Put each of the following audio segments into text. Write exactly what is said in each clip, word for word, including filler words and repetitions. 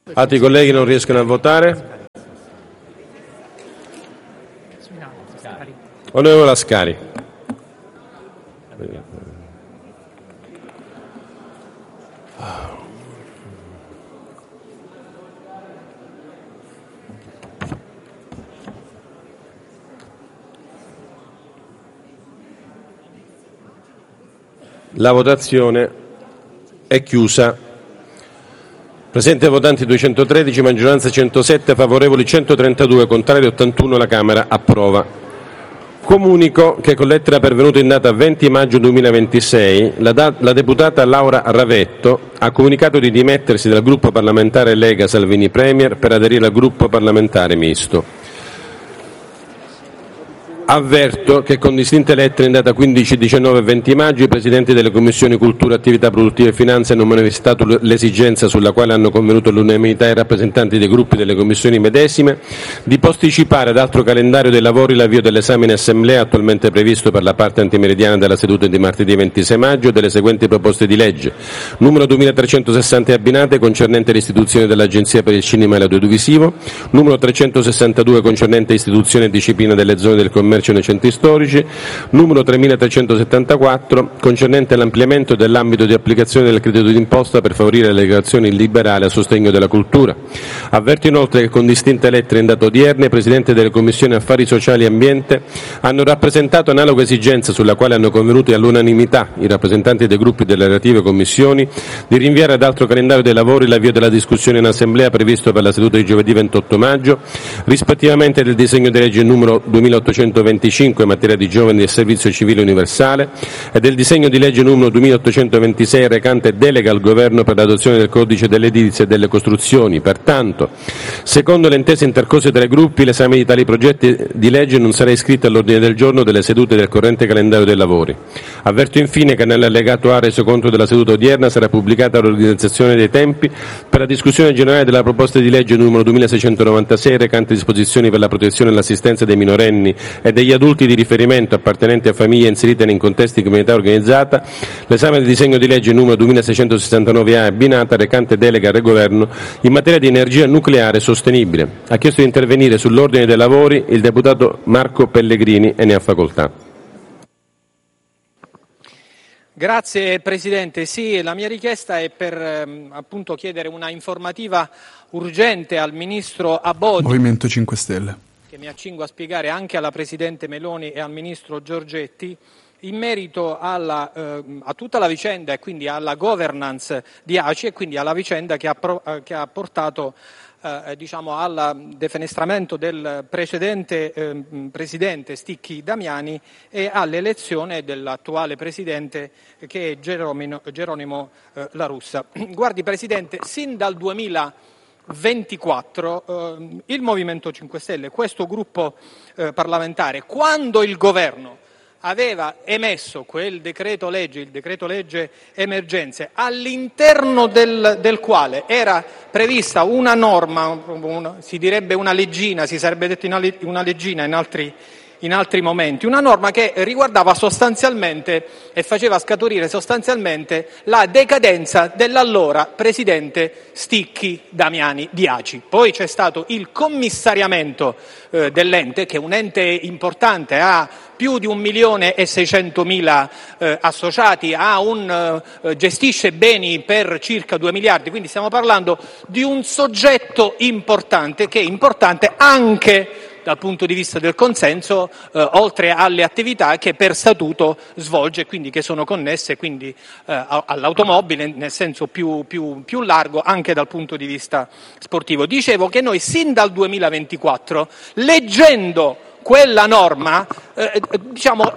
Altri colleghi non riescono a votare? Onorevole Ascari. La votazione è chiusa. Presente votanti duecentotredici, maggioranza centosette, favorevoli centotrentadue, contrari ottantuno, la Camera approva. Comunico che con lettera pervenuta in data venti maggio duemilaventisei la, da- la deputata Laura Ravetto ha comunicato di dimettersi dal gruppo parlamentare Lega Salvini Premier per aderire al gruppo parlamentare misto. Avverto che con distinte lettere in data quindici, diciannove e venti maggio i presidenti delle commissioni Cultura, Attività Produttive e Finanze hanno manifestato l'esigenza, sulla quale hanno convenuto all'unanimità i rappresentanti dei gruppi delle commissioni medesime, di posticipare ad altro calendario dei lavori l'avvio dell'esame in assemblea attualmente previsto per la parte antimeridiana della seduta di martedì ventisei maggio delle seguenti proposte di legge: numero duemilatrecentosessanta abbinate concernente l'istituzione dell'Agenzia per il Cinema e l'Audiovisivo, numero trecentosessantadue concernente istituzione e disciplina delle zone del commercio nei centri storici, numero tremilatrecentosettantaquattro concernente l'ampliamento dell'ambito di applicazione del credito d'imposta per favorire le legazioni liberali a sostegno della cultura. Avverto inoltre che con distinte lettere in data odierna i presidenti delle commissioni Affari Sociali e Ambiente hanno rappresentato analoga esigenza, sulla quale hanno convenuto all'unanimità i rappresentanti dei gruppi delle relative commissioni, di rinviare ad altro calendario dei lavori l'avvio della discussione in assemblea previsto per la seduta di giovedì ventotto maggio, rispettivamente del disegno di legge numero duemilaottocentoventicinque in materia di giovani e servizio civile universale e del disegno di legge numero duemilaottocentoventisei recante delega al Governo per l'adozione del codice dell'edilizia e delle costruzioni. Pertanto, secondo le intese intercorse tra i gruppi, l'esame di tali progetti di legge non sarà iscritto all'ordine del giorno delle sedute del corrente calendario dei lavori. Avverto infine che nell'allegato A resoconto della seduta odierna sarà pubblicata l'organizzazione dei tempi per la discussione generale della proposta di legge numero duemilaseicentonovantasei recante disposizioni per la protezione e l'assistenza dei minorenni e degli adulti di riferimento appartenenti a famiglie inserite in contesti di criminalità organizzata, l'esame del disegno di legge numero duemilaseicentosessantanove A abbinata recante delega al Governo in materia di energia nucleare sostenibile. Ha chiesto di intervenire sull'ordine dei lavori il deputato Marco Pellegrini e ne ha facoltà. Grazie Presidente. Sì, la mia richiesta è per ehm, appunto chiedere una informativa urgente al Ministro Abodi. Movimento cinque Stelle. Che mi accingo a spiegare anche alla Presidente Meloni e al Ministro Giorgetti in merito alla, eh, a tutta la vicenda e quindi alla governance di A C I e quindi alla vicenda che ha, pro, eh, che ha portato eh, diciamo, al defenestramento del precedente eh, Presidente Sticchi Damiani e all'elezione dell'attuale Presidente che è Geronimo, Geronimo eh, La Russa. Guardi Presidente, sin dal duemila ventiquattro eh, il Movimento cinque Stelle, questo gruppo eh, parlamentare, quando il governo aveva emesso quel decreto legge, il decreto legge emergenze, all'interno del, del quale era prevista una norma, una, si direbbe una leggina, si sarebbe detto una, una leggina in altri in altri momenti, una norma che riguardava sostanzialmente e faceva scaturire sostanzialmente la decadenza dell'allora presidente Sticchi Damiani di A C I. Poi c'è stato il commissariamento eh, dell'ente, che è un ente importante, ha più di un milione e seicentomila eh, associati, ha un, eh, gestisce beni per circa due miliardi, quindi stiamo parlando di un soggetto importante, che è importante anche dal punto di vista del consenso, eh, oltre alle attività che per statuto svolge, quindi che sono connesse quindi, eh, all'automobile nel senso più, più, più largo, anche dal punto di vista sportivo. Dicevo che noi sin dal duemilaventiquattro, leggendo quella norma, eh, diciamo,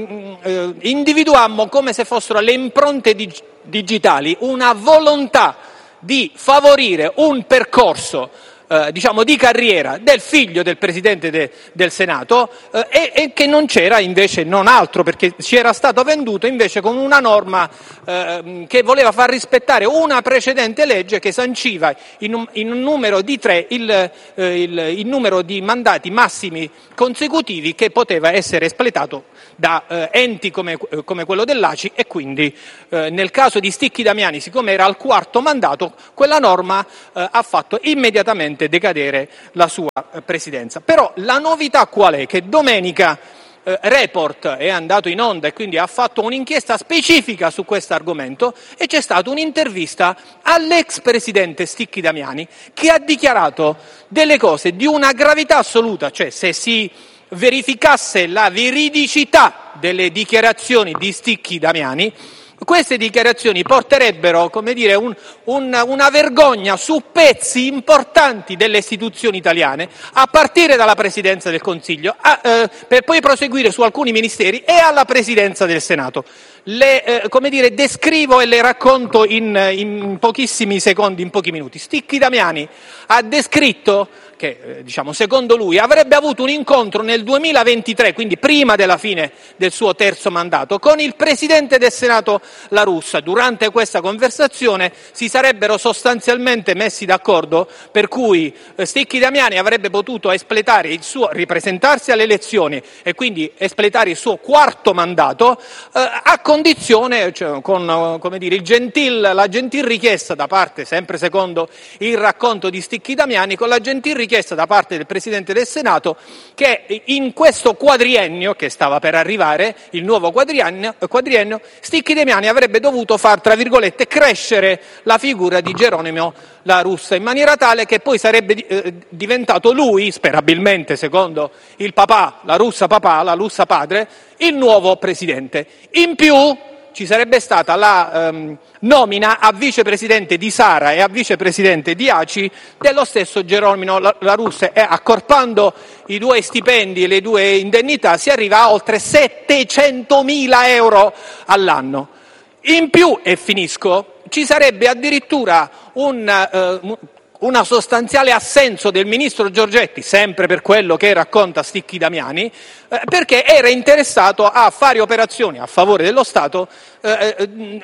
eh, individuammo come se fossero le impronte dig- digitali una volontà di favorire un percorso Eh, diciamo di carriera del figlio del Presidente de, del Senato eh, e, e che non c'era invece non altro, perché ci era stato venduto invece con una norma eh, che voleva far rispettare una precedente legge che sanciva in un, in un numero di tre il, eh, il, il numero di mandati massimi consecutivi che poteva essere espletato da eh, enti come, eh, come quello dell'A C I e quindi eh, nel caso di Sticchi Damiani, siccome era al quarto mandato, quella norma eh, ha fatto immediatamente decadere la sua eh, presidenza. Però la novità qual è? Che domenica eh, Report è andato in onda e quindi ha fatto un'inchiesta specifica su questo argomento e c'è stata un'intervista all'ex presidente Sticchi Damiani che ha dichiarato delle cose di una gravità assoluta, cioè se si verificasse la veridicità delle dichiarazioni di Sticchi Damiani, queste dichiarazioni porterebbero, come dire, un, un, una vergogna su pezzi importanti delle istituzioni italiane, a partire dalla Presidenza del Consiglio, a, eh, per poi proseguire su alcuni ministeri e alla Presidenza del Senato. Le, eh, come dire, descrivo e le racconto in, in pochissimi secondi, in pochi minuti. Sticchi Damiani ha descritto che, eh, diciamo, secondo lui, avrebbe avuto un incontro nel duemilaventitré, quindi prima della fine del suo terzo mandato, con il Presidente del Senato La Russa. Durante questa conversazione si sarebbero sostanzialmente messi d'accordo per cui eh, Sticchi Damiani avrebbe potuto espletare il suo, ripresentarsi alle elezioni e quindi espletare il suo quarto mandato eh, a condizione, cioè, con come dire, il gentil, la gentil richiesta da parte, sempre secondo il racconto di Sticchi Damiani, con la gentil richiesta da parte del Presidente del Senato che in questo quadriennio che stava per arrivare, il nuovo quadriennio, quadriennio Sticchi Damiani avrebbe dovuto far, tra virgolette, crescere la figura di Geronimo La Russa in maniera tale che poi sarebbe eh, diventato lui, sperabilmente secondo il papà, La Russa papà, La Russa padre, il nuovo presidente. In più ci sarebbe stata la ehm, nomina a vicepresidente di Sara e a vicepresidente di A C I dello stesso Geronimo La, La Russa, e accorpando i due stipendi e le due indennità si arriva a oltre settecentomila euro all'anno. In più, e finisco, ci sarebbe addirittura un... Eh, una sostanziale assenso del ministro Giorgetti, sempre per quello che racconta Sticchi Damiani, eh, perché era interessato a fare operazioni a favore dello Stato eh,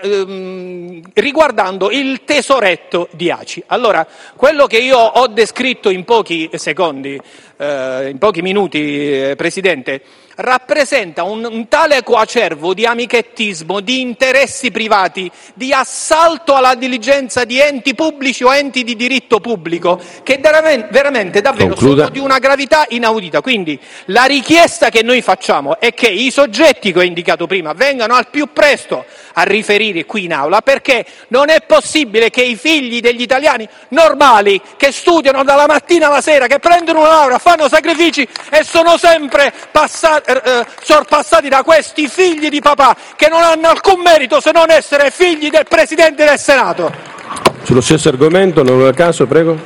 eh, riguardando il tesoretto di A C I. Allora, quello che io ho descritto in pochi secondi, eh, in pochi minuti, eh, Presidente, rappresenta un, un tale coacervo di amichettismo, di interessi privati, di assalto alla diligenza di enti pubblici o enti di diritto pubblico, che veramente davvero Concluda. sono di una gravità inaudita. Quindi la richiesta che noi facciamo è che i soggetti che ho indicato prima vengano al più presto a riferire qui in aula, perché non è possibile che i figli degli italiani normali, che studiano dalla mattina alla sera, che prendono una laurea, fanno sacrifici e sono sempre passati Eh, sorpassati da questi figli di papà che non hanno alcun merito se non essere figli del Presidente del Senato. Sullo stesso argomento, non a caso, prego.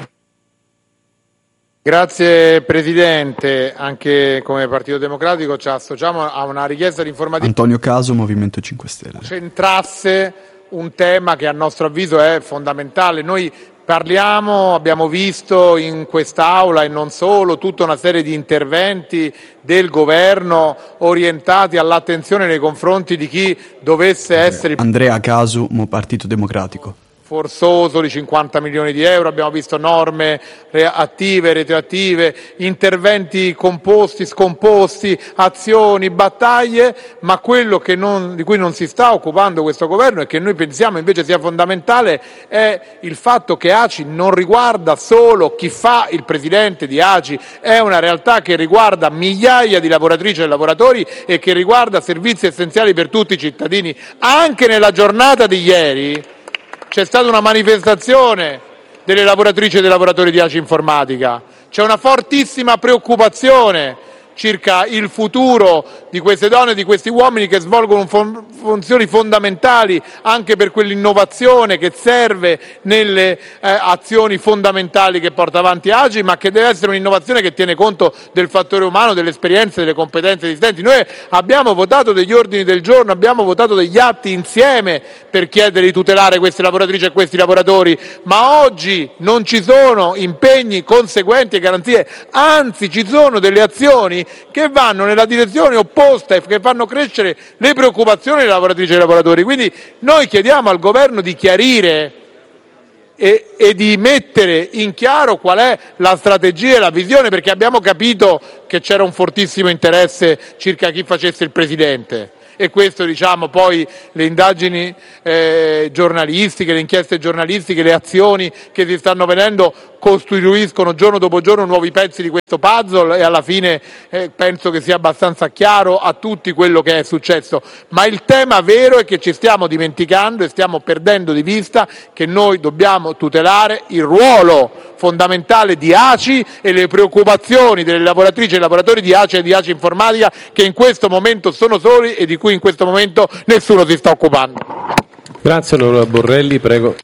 Grazie Presidente, anche come Partito Democratico ci associamo a una richiesta di informativa. Antonio Caso, Movimento cinque Stelle. Centrasse un tema che a nostro avviso è fondamentale. Noi parliamo, abbiamo visto in quest'Aula e non solo, tutta una serie di interventi del Governo orientati all'attenzione nei confronti di chi dovesse essere Andrea Casu, Partito Democratico. forzoso di cinquanta milioni di euro, abbiamo visto norme attive, retroattive, interventi composti, scomposti, azioni, battaglie, ma quello che non, di cui non si sta occupando questo governo e che noi pensiamo invece sia fondamentale è il fatto che A C I non riguarda solo chi fa il presidente di A C I, è una realtà che riguarda migliaia di lavoratrici e lavoratori e che riguarda servizi essenziali per tutti i cittadini. Anche nella giornata di ieri c'è stata una manifestazione delle lavoratrici e dei lavoratori di A C I Informatica, c'è una fortissima preoccupazione circa il futuro di queste donne e di questi uomini che svolgono fun- funzioni fondamentali anche per quell'innovazione che serve nelle eh, azioni fondamentali che porta avanti A C I, ma che deve essere un'innovazione che tiene conto del fattore umano, delle esperienze, delle competenze esistenti. Noi abbiamo votato degli ordini del giorno, abbiamo votato degli atti insieme per chiedere di tutelare queste lavoratrici e questi lavoratori, ma oggi non ci sono impegni conseguenti e garanzie, anzi ci sono delle azioni che vanno nella direzione opposta e che fanno crescere le preoccupazioni delle lavoratrici e dei lavoratori. Quindi noi chiediamo al governo di chiarire e, e di mettere in chiaro qual è la strategia e la visione, perché abbiamo capito che c'era un fortissimo interesse circa chi facesse il presidente. E questo, diciamo, poi le indagini eh, giornalistiche, le inchieste giornalistiche, le azioni che si stanno vedendo costituiscono giorno dopo giorno nuovi pezzi di questo puzzle e alla fine eh, penso che sia abbastanza chiaro a tutti quello che è successo. Ma il tema vero è che ci stiamo dimenticando e stiamo perdendo di vista che noi dobbiamo tutelare il ruolo fondamentale di A C I e le preoccupazioni delle lavoratrici e lavoratori di A C I e di A C I Informatica, che in questo momento sono soli e di cui in questo momento nessuno si sta occupando. Grazie onorevole Borrelli, prego.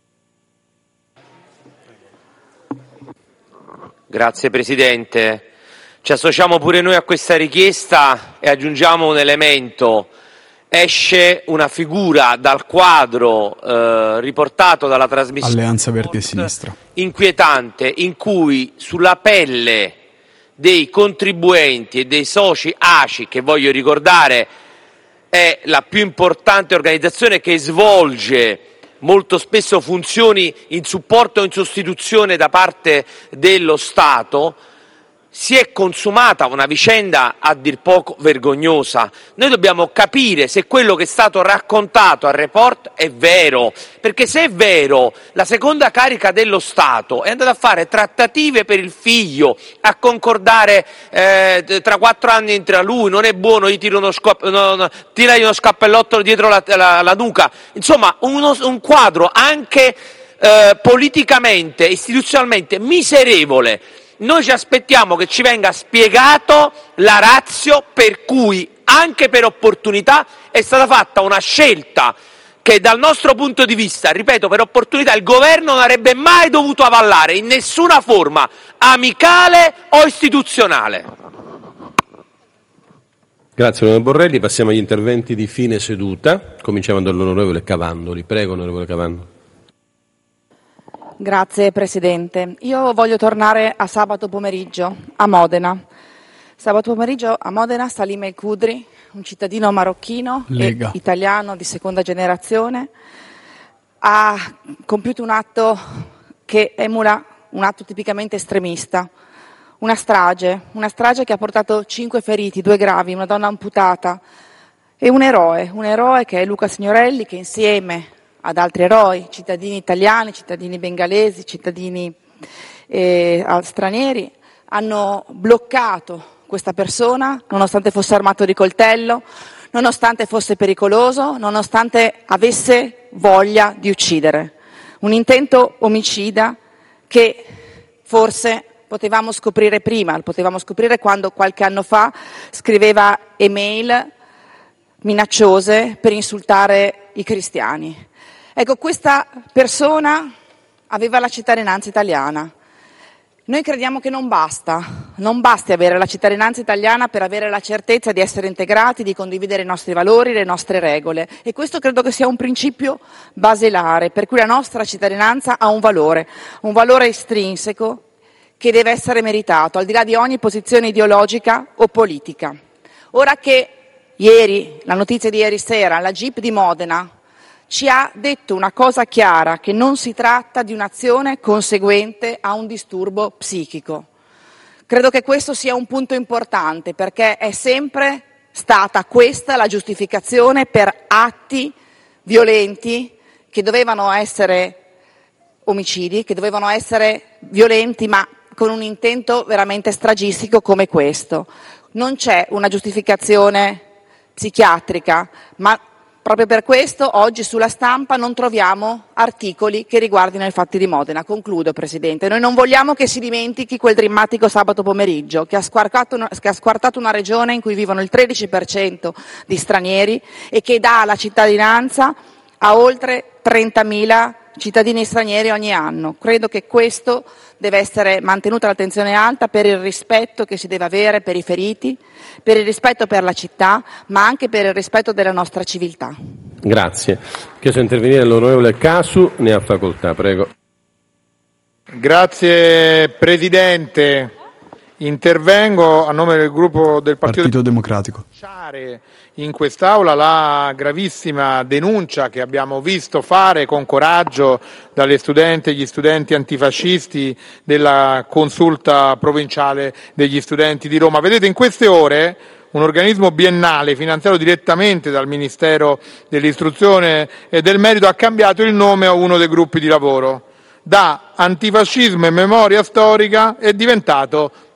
Grazie Presidente. Ci associamo pure noi a questa richiesta e aggiungiamo un elemento. Esce una figura dal quadro eh, riportato dalla trasmissione Alleanza Verdi e Sinistra inquietante, in cui sulla pelle dei contribuenti e dei soci A C I, che voglio ricordare è la più importante organizzazione che svolge molto spesso funzioni in supporto o in sostituzione da parte dello Stato, si è consumata una vicenda a dir poco vergognosa. Noi dobbiamo capire se quello che è stato raccontato al report è vero, perché se è vero, la seconda carica dello Stato è andata a fare trattative per il figlio, a concordare eh, tra quattro anni entra lui, non è buono, gli tira uno, scop- no, no, tiragli uno scappellotto dietro la, la, la nuca, insomma uno, un quadro anche eh, politicamente, istituzionalmente miserevole. Noi ci aspettiamo che ci venga spiegato la ratio per cui, anche per opportunità, è stata fatta una scelta che dal nostro punto di vista, ripeto, per opportunità, il governo non avrebbe mai dovuto avallare in nessuna forma, amicale o istituzionale. Grazie onorevole Borrelli, passiamo agli interventi di fine seduta. Cominciamo dall'onorevole Cavandoli. Prego onorevole Cavandoli. Grazie Presidente. Io voglio tornare a sabato pomeriggio a Modena. Sabato pomeriggio a Modena Salim El Khudri, un cittadino marocchino e italiano di seconda generazione, ha compiuto un atto che emula un atto tipicamente estremista, una strage, una strage che ha portato cinque feriti, due gravi, una donna amputata e un eroe, un eroe che è Luca Signorelli, che insieme ad altri eroi, cittadini italiani, cittadini bengalesi, cittadini eh, stranieri, hanno bloccato questa persona nonostante fosse armato di coltello, nonostante fosse pericoloso, nonostante avesse voglia di uccidere. Un intento omicida che forse potevamo scoprire prima, potevamo scoprire quando qualche anno fa scriveva email minacciose per insultare i cristiani. Ecco, questa persona aveva la cittadinanza italiana. Noi crediamo che non basta, non basti avere la cittadinanza italiana per avere la certezza di essere integrati, di condividere i nostri valori, le nostre regole. E questo credo che sia un principio basilare, per cui la nostra cittadinanza ha un valore, un valore estrinseco che deve essere meritato, al di là di ogni posizione ideologica o politica. Ora che ieri, la notizia di ieri sera, la G I P di Modena ci ha detto una cosa chiara, che non si tratta di un'azione conseguente a un disturbo psichico. Credo che questo sia un punto importante, perché è sempre stata questa la giustificazione per atti violenti che dovevano essere omicidi, che dovevano essere violenti ma con un intento veramente stragistico come questo. Non c'è una giustificazione psichiatrica, ma proprio per questo oggi sulla stampa non troviamo articoli che riguardino i fatti di Modena. Concludo, Presidente. Noi non vogliamo che si dimentichi quel drammatico sabato pomeriggio che ha squartato una, che ha squartato una regione in cui vivono il tredici per cento di stranieri e che dà la cittadinanza a oltre trentamila cittadini stranieri ogni anno. Credo che questo deve essere mantenuta l'attenzione alta per il rispetto che si deve avere per i feriti, per il rispetto per la città, ma anche per il rispetto della nostra civiltà. Grazie. Chiesto intervenire l'onorevole Casu, ne ha facoltà, prego. Grazie Presidente. intervengo a nome del gruppo del Partito, Partito Democratico. In quest'Aula la gravissima denuncia che abbiamo visto fare con coraggio dalle studenti e gli studenti antifascisti della consulta provinciale degli studenti di Roma. Vedete, in queste ore un organismo biennale finanziato direttamente dal Ministero dell'Istruzione e del Merito ha cambiato il nome a uno dei gruppi di lavoro. Da Antifascismo e Memoria Storica è diventato